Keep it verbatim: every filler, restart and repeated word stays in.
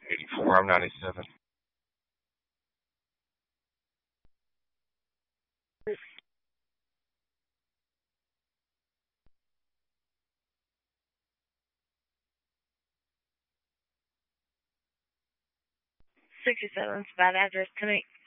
eighty-four, I'm ninety-seven. sixty-seven's bad address to me.